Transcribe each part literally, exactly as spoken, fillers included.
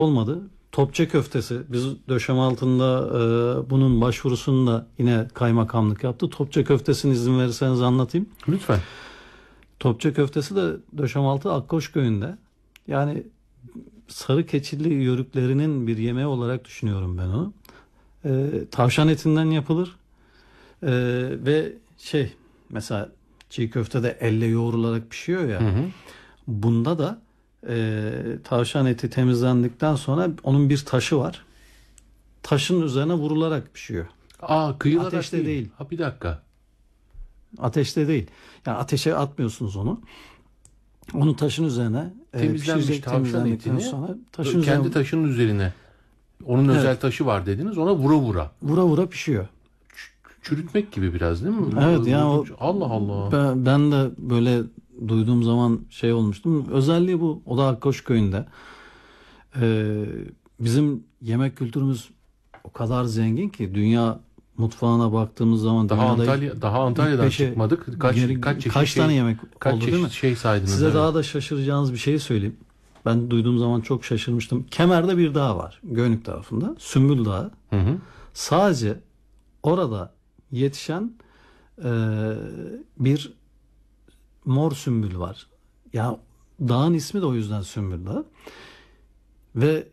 olmadı. Topça köftesi. Biz döşeme altında e, bunun başvurusunu da yine kaymakamlık yaptı. Topça köftesini izin verirseniz anlatayım. Lütfen. Topça köftesi de Döşemealtı Akkoş köyünde. Yani sarı keçili yörüklerinin bir yemeği olarak düşünüyorum ben onu. E, tavşan etinden yapılır. E, ve şey mesela çiğ köfte de elle yoğrularak pişiyor ya. Hı hı. Bunda da e, tavşan eti temizlendikten sonra onun bir taşı var. Taşın üzerine vurularak pişiyor. Aa, kıyılarak Ateşte değil. değil. Ha, bir dakika. Ateşte değil. Yani ateşe atmıyorsunuz onu. Onu taşın üzerine e, Temizlenmiş pişirecek, tavşan temizlendikten etini sonra taşın kendi üzerine taşının üzerine. Onun Evet. özel taşı var dediniz. Ona vura vura. vura vura pişiyor. Çürütmek gibi biraz değil mi? Evet, yani o- Allah Allah. Ben, ben de böyle duyduğum zaman şey olmuştum. Özelliği bu. O da Akkoş köyünde. Ee, bizim yemek kültürümüz o kadar zengin ki dünya mutfağına baktığımız zaman Daha dünyada Antalya daha Antalya'dan beşe- çıkmadık. Kaç geri- kaç çeşit kaç şey, tane yemek kaç oldu çeşit değil mi? şey saydınız. Size evet. daha da şaşıracağınız bir şeyi söyleyeyim. Ben duyduğum zaman çok şaşırmıştım. Kemer'de bir dağ var. Göynük tarafında. Sümbül Dağı. Hı hı. Sadece orada yetişen e, bir mor sümbül var. Ya dağın ismi de o yüzden Sümbül Dağı. Ve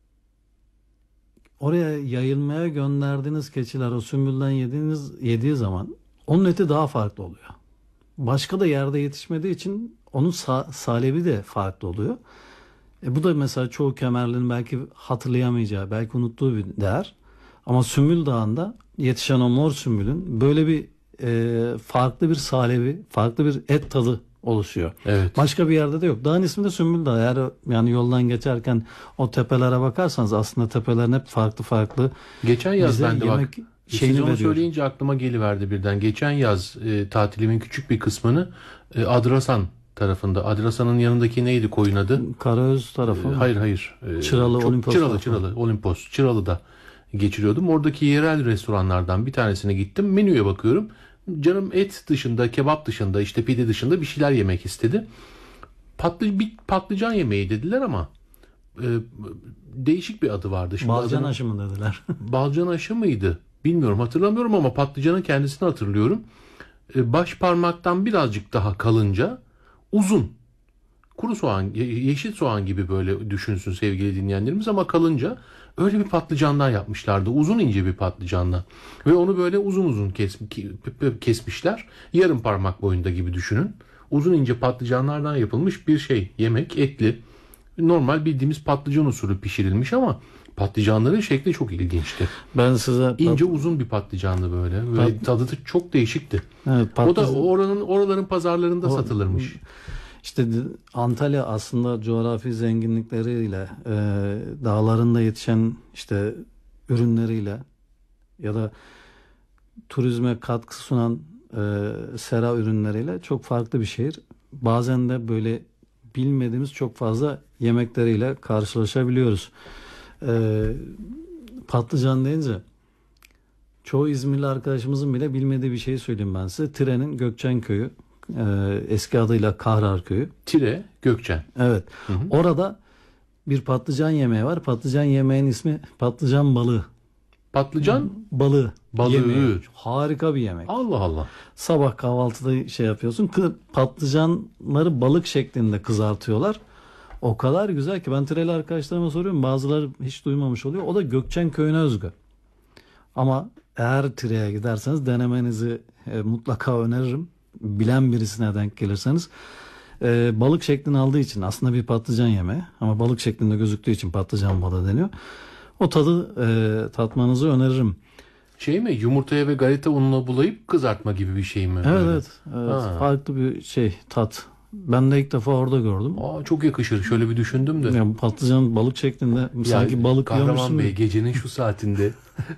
oraya yayılmaya gönderdiğiniz keçiler o sümbülden yediğiniz yediği zaman onun eti daha farklı oluyor. Başka da yerde yetişmediği için onun sa- salebi de farklı oluyor. E bu da mesela çoğu Kemerli'nin belki hatırlayamayacağı, belki unuttuğu bir değer. Ama Sümbül Dağı'nda yetişen o mor sümbülün böyle bir e, farklı bir salebi, farklı bir et tadı oluşuyor. Evet. Başka bir yerde de yok. Dağın ismi de Sümbül Dağı. Eğer yani yoldan geçerken o tepelere bakarsanız aslında tepelerin hep farklı farklı. Geçen yaz Bize ben de bak yemek siz şeyini onu veriyor. söyleyince aklıma geliverdi birden. Geçen yaz e, tatilimin küçük bir kısmını e, Adrasan tarafında. Adrasan'ın yanındaki neydi koyun adı? Karaöz tarafı E, mı? hayır hayır. E, Çıralı, çok- Olimpos Çıralı tarafı. Çıralı Olimpos. Çıralı'da geçiriyordum. Oradaki yerel restoranlardan bir tanesine gittim. Menüye bakıyorum. Canım et dışında, kebap dışında, işte pide dışında bir şeyler yemek istedi. Patlı, bir patlıcan yemeği dediler ama e, değişik bir adı vardı. Şimdi Balcan adını- aşı mı dediler? Balcan aşı mıydı? Bilmiyorum, hatırlamıyorum ama patlıcanın kendisini hatırlıyorum. E, Baş parmaktan birazcık daha kalınca uzun. Kuru soğan, ye- yeşil soğan gibi böyle düşünsün sevgili dinleyenlerimiz ama kalınca öyle bir patlıcandan yapmışlardı. Uzun ince bir patlıcanla. Ve onu böyle uzun uzun kes, ke- kesmişler. Yarım parmak boyunda gibi düşünün. Uzun ince patlıcanlardan yapılmış bir şey. Yemek, etli. Normal bildiğimiz patlıcan usulü pişirilmiş ama patlıcanların şekli çok ilginçti. Ben size İnce uzun bir patlıcanlı böyle. Ve Pat- tadı da çok değişikti. evet, O da patlıcan- oranın oraların pazarlarında O- satılırmış. İşte Antalya aslında coğrafi zenginlikleriyle, e, dağlarında yetişen işte ürünleriyle ya da turizme katkı sunan e, sera ürünleriyle çok farklı bir şehir. Bazen de böyle bilmediğimiz çok fazla yemekleriyle karşılaşabiliyoruz. E, patlıcan deyince çoğu İzmirli arkadaşımızın bile bilmediği bir şeyi söyleyeyim ben size. Tire'nin Gökçen Köyü, e, eski adıyla Kahrar Köyü. Tire, Gökçen. Evet. Hı hı. Orada bir patlıcan yemeği var. Patlıcan yemeğin ismi patlıcan balığı. Patlıcan Balığı. Balığı. Yemeği. Harika bir yemek. Allah Allah. Sabah kahvaltıda şey yapıyorsun. Kı- Patlıcanları balık şeklinde kızartıyorlar. O kadar güzel ki ben Tireli arkadaşlarıma soruyorum. Bazıları hiç duymamış oluyor. O da Gökçen Köyü'ne özgü. Ama eğer Tire'ye giderseniz denemenizi e, mutlaka öneririm. Bilen birisine denk gelirseniz. E, balık şeklini aldığı için aslında bir patlıcan yemeği ama balık şeklinde gözüktüğü için patlıcan balığı deniyor. O tadı e, tatmanızı öneririm. Şey mi? Yumurtaya ve galeta ununa bulayıp kızartma gibi bir şey mi? Evet, Böyle? evet, evet. Ha. Farklı bir şey, tat. Ben de ilk defa orada gördüm. Aa, çok yakışır. Şöyle bir düşündüm de. Yani patlıcan balık şeklinde Ya, sanki balık Kahraman yiyormuşsun Bey gibi. gecenin şu saatinde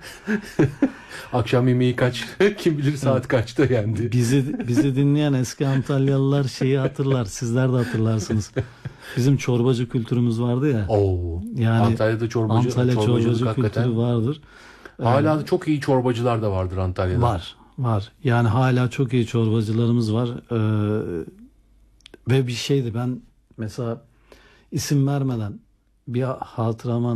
akşam yemeği kaç kim bilir saat kaçta yendi. Bizi bizi dinleyen eski Antalyalılar şeyi hatırlar. Sizler de hatırlarsınız. Bizim çorbacı kültürümüz vardı ya. Oo. Yani Antalya'da çorbacı, Antalya çorbacılık çorbacı hakikaten. kültürü vardır. Hala da çok iyi çorbacılar da vardır Antalya'da. Var, var. Yani hala çok iyi çorbacılarımız var. Ee, ve bir şeydi ben mesela isim vermeden bir hatırama